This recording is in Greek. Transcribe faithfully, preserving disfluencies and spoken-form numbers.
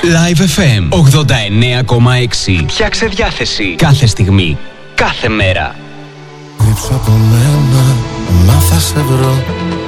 Live εφ εμ ογδόντα εννέα κόμμα έξι. Φτιάξε διάθεση κάθε στιγμή, κάθε μέρα. Κρύψω από μένα, μα θα σε βρω.